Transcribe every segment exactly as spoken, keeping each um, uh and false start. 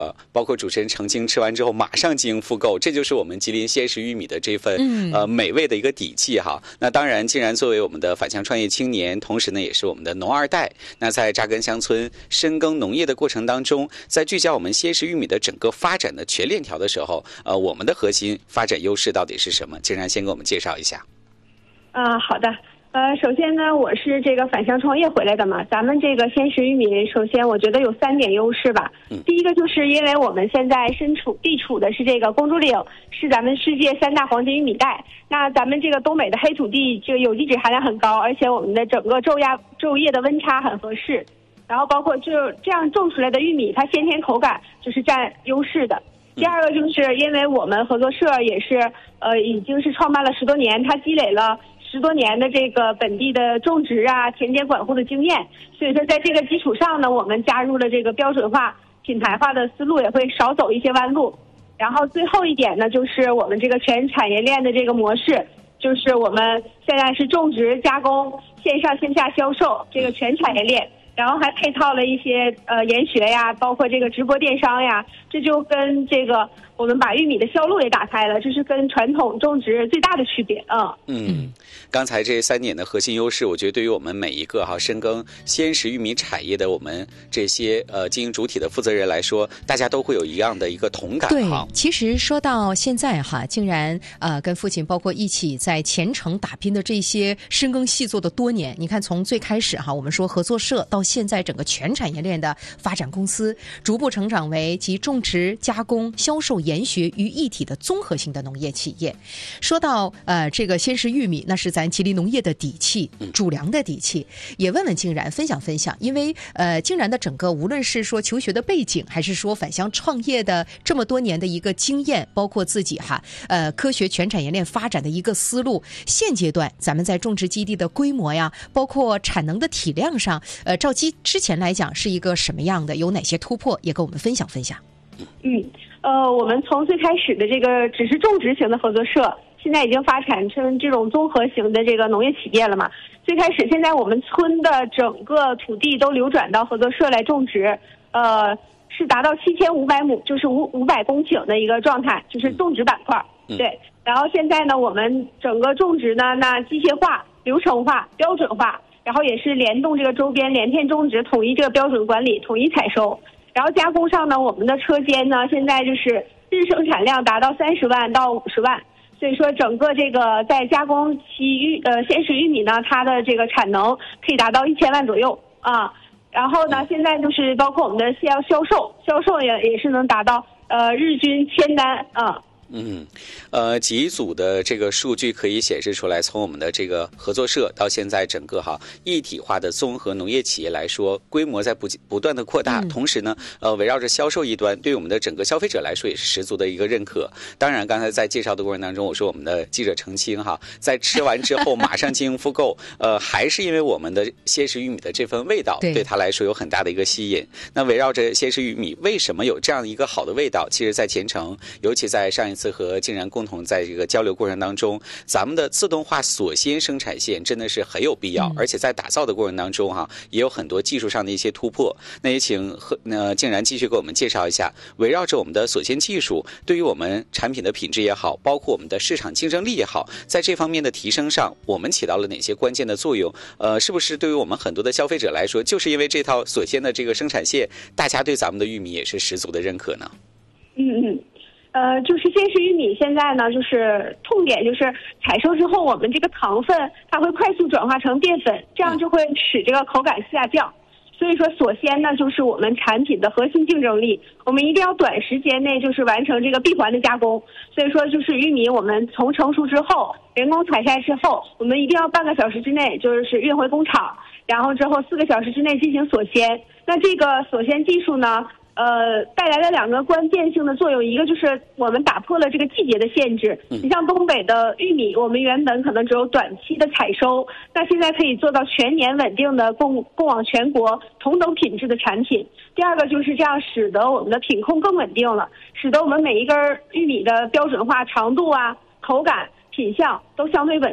呃，包括主持人程青吃完之后马上进行复购，这就是我们吉林鲜食玉米的这份、嗯、呃美味的一个底气哈。那当然，竟然作为我们的返乡创业青年，同时呢也是我们的农二代，那在扎根乡村深耕农业的过程当中，在聚焦我们鲜食玉米的整个发展的全链条的时候，呃，我们的核心发展优势到底是什么？竟然先给我们介绍一下。 啊、呃，好的。呃，首先呢，我是这个返乡创业回来的嘛。咱们这个鲜食玉米，首先我觉得有三点优势吧。嗯、第一个就是因为我们现在身处地处的是这个公主岭，是咱们世界三大黄金玉米带。那咱们这个东北的黑土地，就有机质含量很高，而且我们的整个昼压昼夜的温差很合适。然后包括就这样种出来的玉米，它鲜甜口感就是占优势的。第二个就是因为我们合作社也是呃已经是创办了十多年，它积累了十多年的这个本地的种植啊、田间管护的经验，所以说在这个基础上呢，我们加入了这个标准化、品牌化的思路，也会少走一些弯路。然后最后一点呢，就是我们这个全产业链的这个模式，就是我们现在是种植、加工、线上线下销售这个全产业链。然后还配套了一些呃研学呀，包括这个直播电商呀，这就跟这个我们把玉米的销路也打开了，这是跟传统种植最大的区别啊。嗯, 嗯，刚才这三点的核心优势，我觉得对于我们每一个哈深耕鲜食玉米产业的我们这些呃经营主体的负责人来说，大家都会有一样的一个同感。 对，其实说到现在哈，竟然呃跟父亲包括一起在前程打拼的这些深耕细作的多年，你看从最开始哈，我们说合作社到现在整个全产业链的发展公司，逐步成长为集种植、加工、销售、研学于一体的综合性的农业企业。说到呃这个鲜食玉米，那是咱吉林农业的底气，主粮的底气。也问问竟然分享分享，因为呃竟然的整个无论是说求学的背景，还是说返乡创业的这么多年的一个经验，包括自己哈呃科学全产业链发展的一个思路，现阶段咱们在种植基地的规模呀，包括产能的体量上，呃照之前来讲是一个什么样的，有哪些突破，也跟我们分享分享。 嗯，呃，我们从最开始的这个只是种植型的合作社，现在已经发展成这种综合型的这个农业企业了嘛。最开始现在我们村的整个土地都流转到合作社来种植，呃，是达到七千五百亩，就是五五百公顷的一个状态，就是种植板块。对，然后现在呢，我们整个种植呢，那机械化、流程化、标准化。然后也是联动这个周边连片种植，统一这个标准管理，统一采收。然后加工上呢，我们的车间呢，现在就是日生产量达到三十万到五十万，所以说整个这个在加工期玉呃鲜食玉米呢，它的这个产能可以达到一千万左右啊。然后呢，现在就是包括我们的销销售，销售也也是能达到呃日均千单啊。 嗯，呃，几组的这个数据可以显示出来，从我们的这个合作社到现在整个哈一体化的综合农业企业来说，规模在不不断的扩大，嗯、同时呢，呃，围绕着销售一端，对我们的整个消费者来说也是十足的一个认可。当然，刚才在介绍的过程当中，我说我们的记者澄清哈，在吃完之后马上进行复购，呃，还是因为我们的鲜食玉米的这份味道对他来说有很大的一个吸引。那围绕着鲜食玉米为什么有这样一个好的味道？其实，在前程，尤其在上一次和竟然共同在这个交流过程当中，咱们的自动化锁鲜生产线真的是很有必要，嗯、而且在打造的过程当中哈，也有很多技术上的一些突破。那也请和呃竟然继续给我们介绍一下，围绕着我们的锁鲜技术，对于我们产品的品质也好，包括我们的市场竞争力也好，在这方面的提升上，我们起到了哪些关键的作用？呃，是不是对于我们很多的消费者来说，就是因为这套锁鲜的这个生产线，大家对咱们的玉米也是十足的认可呢？ 嗯嗯。呃，就是鲜食玉米现在呢，就是痛点就是采收之后，我们这个糖分它会快速转化成淀粉，这样就会使这个口感下降。所以说锁鲜呢，就是我们产品的核心竞争力，我们一定要短时间内就是完成这个闭环的加工。所以说就是玉米，我们从成熟之后，人工采摘之后，我们一定要半个小时之内就是运回工厂，然后之后四个小时之内进行锁鲜。那这个锁鲜技术呢，呃，带来了两个关键性的作用，一个就是我们打破了这个季节的限制。你像东北的玉米，我们原本可能只有短期的采收，那现在可以做到全年稳定的供供往全国同等品质的产品。第二个就是这样，使得我们的品控更稳定了，使得我们每一根玉米的标准化长度啊、口感、品相都相对稳定。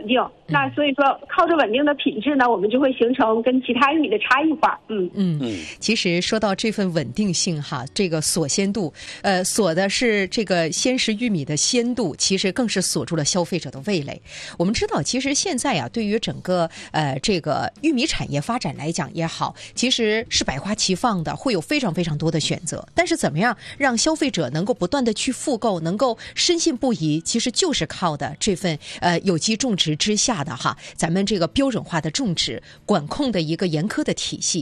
那所以说靠着稳定的品质呢，我们就会形成跟其他玉米的差异化。嗯嗯嗯，其实说到这份稳定性哈，这个锁鲜度，呃，锁的是这个鲜食玉米的鲜度，其实更是锁住了消费者的味蕾。我们知道，其实现在啊，对于整个呃这个玉米产业发展来讲也好，其实是百花齐放的，会有非常非常多的选择。但是怎么样让消费者能够不断的去复购，能够深信不疑，其实就是靠的这份呃有机种植之下的哈，咱们这个标准化的种植管控的一个严苛的体系。